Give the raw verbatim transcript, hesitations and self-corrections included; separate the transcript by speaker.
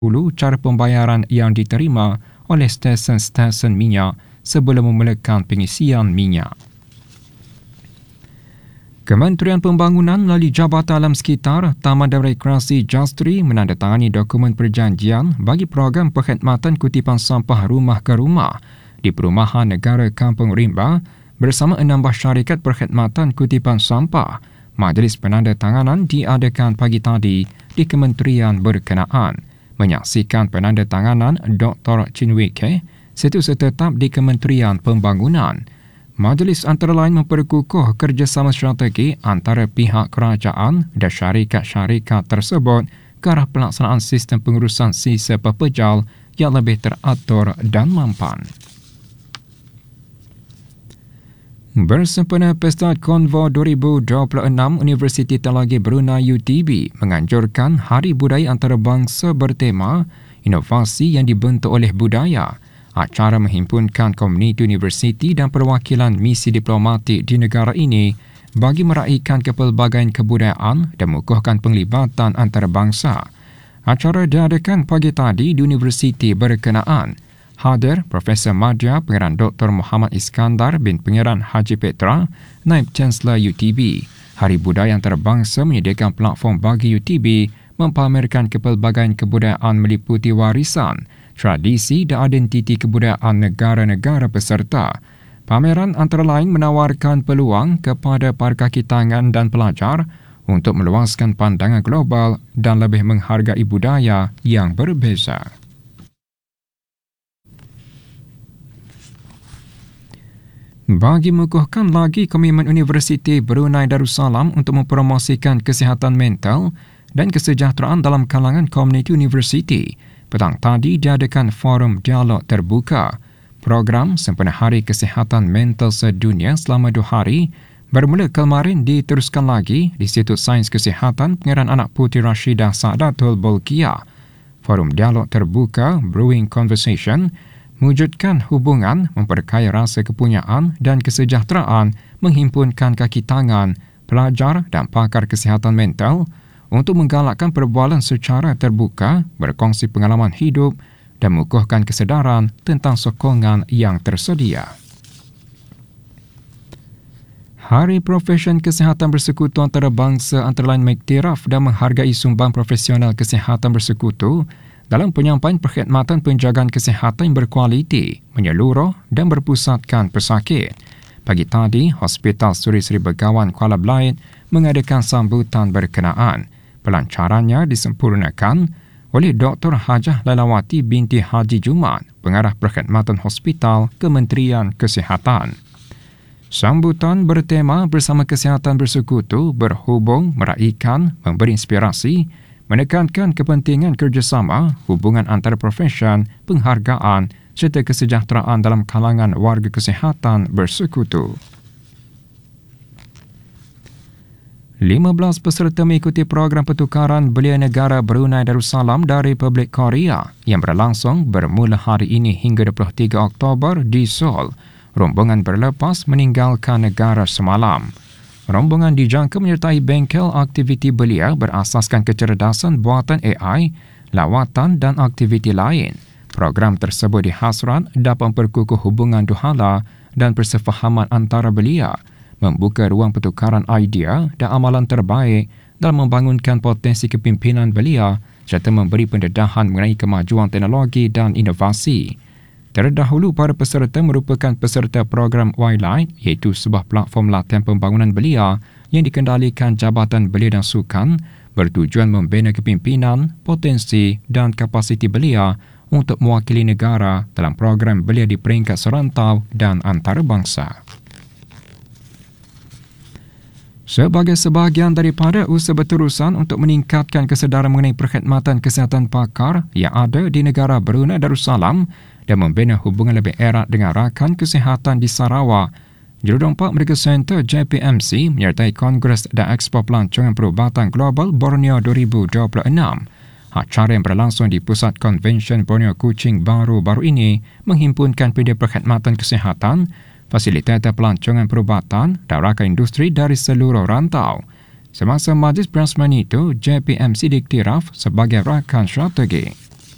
Speaker 1: dulu cara pembayaran yang diterima oleh stesen-stesen minyak sebelum memulakan pengisian minyak. Kementerian Pembangunan melalui Jabatan Alam Sekitar, Taman dan Rekreasi Jastri menandatangani dokumen perjanjian bagi program perkhidmatan kutipan sampah rumah ke rumah di Perumahan Negara Kampung Rimba bersama enam belas syarikat perkhidmatan kutipan sampah. Majlis penandatanganan diadakan pagi tadi di kementerian berkenaan. Menyaksikan penandatanganan Doktor Chin Wei Keh, Setiausaha Tetap di Kementerian Pembangunan. Majlis antara lain memperkukuh kerjasama strategi antara pihak kerajaan dan syarikat-syarikat tersebut ke arah pelaksanaan sistem pengurusan sisa pepejal yang lebih teratur dan mampan. Bersempena Pesta Konvo dua ribu dua puluh enam, Universiti Teknologi Brunei U T B menganjurkan Hari Budaya Antarabangsa bertema Inovasi yang dibentuk oleh budaya. Acara menghimpunkan komuniti universiti dan perwakilan misi diplomatik di negara ini bagi meraihkan kepelbagaian kebudayaan dan mengukuhkan penglibatan antarabangsa. Acara diadakan pagi tadi di universiti berkenaan. Hadir Profesor Madya Pengeran Doktor Muhammad Iskandar bin Pengeran Haji Petra, Naib Chancellor U T B. Hari Budaya Antarabangsa menyediakan platform bagi U T B mempamerkan kepelbagaian kebudayaan meliputi warisan, tradisi dan identiti kebudayaan negara-negara peserta. Pameran antara lain menawarkan peluang kepada para kaki tangan dan pelajar untuk meluaskan pandangan global dan lebih menghargai budaya yang berbeza. Bagi mengukuhkan lagi komitmen Universiti Brunei Darussalam untuk mempromosikan kesihatan mental dan kesejahteraan dalam kalangan komuniti universiti, petang tadi diadakan forum dialog terbuka. Program sempena Hari Kesihatan Mental Sedunia selama dua hari bermula kemarin diteruskan lagi di Institut Sains Kesihatan Pengeran Anak Puteri Rashidah Saadatul Bolkiah. Forum dialog terbuka Brewing Conversation mewujudkan hubungan, memperkaya rasa kepunyaan dan kesejahteraan, menghimpunkan kaki tangan, pelajar dan pakar kesihatan mental untuk menggalakkan perbualan secara terbuka, berkongsi pengalaman hidup dan mengukuhkan kesedaran tentang sokongan yang tersedia. Hari Profesion Kesihatan Bersekutu Antarabangsa antara lain mengiktiraf dan menghargai sumbang profesional kesihatan bersekutu dalam penyampaian perkhidmatan penjagaan kesihatan yang berkualiti, menyeluruh dan berpusatkan pesakit. Pagi tadi, Hospital Suri Sri Begawan Kuala Belait mengadakan sambutan berkenaan. Pelancarannya disempurnakan oleh Doktor Hajah Lailawati binti Haji Jumat, Pengarah Perkhidmatan Hospital Kementerian Kesihatan. Sambutan bertema Bersama Kesihatan Bersekutu berhubung, meraihkan, memberi inspirasi, menekankan kepentingan kerjasama, hubungan antara profesion, penghargaan serta kesejahteraan dalam kalangan warga kesihatan bersekutu. lima belas peserta mengikuti program pertukaran belia negara Brunei Darussalam dari Republik Korea yang berlangsung bermula hari ini hingga dua puluh tiga Oktober di Seoul. Rombongan berlepas meninggalkan negara semalam. Rombongan dijangka menyertai bengkel aktiviti belia berasaskan kecerdasan buatan A I, lawatan dan aktiviti lain. Program tersebut dihasrat dapat memperkukuh hubungan duhala dan persefahaman antara belia, membuka ruang pertukaran idea dan amalan terbaik dalam membangunkan potensi kepimpinan belia serta memberi pendedahan mengenai kemajuan teknologi dan inovasi. Terdahulu, para peserta merupakan peserta program Y-Light, iaitu sebuah platform latihan pembangunan belia yang dikendalikan Jabatan Belia dan Sukan bertujuan membina kepimpinan, potensi dan kapasiti belia untuk mewakili negara dalam program belia di peringkat serantau dan antarabangsa. Sebagai sebahagian daripada usaha berterusan untuk meningkatkan kesedaran mengenai perkhidmatan kesihatan pakar yang ada di negara Brunei Darussalam dan membina hubungan lebih erat dengan rakan kesihatan di Sarawak, Jurudompak Medical Center J P M C menyertai Kongres dan Expo Pelancongan Perubatan Global Borneo dua ribu dua puluh enam. Acara yang berlangsung di Pusat Konvensyen Borneo Kuching baru-baru ini menghimpunkan penyedia perkhidmatan kesihatan, fasilitator pelancongan perubatan dan rakan industri dari seluruh rantau. Semasa majlis berasman itu, J P M C diiktiraf sebagai rakan strategi.